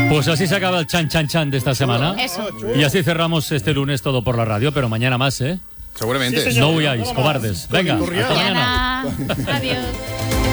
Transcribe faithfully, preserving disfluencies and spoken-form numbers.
Pues así se acaba el chan chan chan de esta semana. Eso. Y así cerramos este lunes todo por la radio, pero mañana más, ¿eh? Seguramente. No huyáis, cobardes. Venga, hasta mañana. Adiós.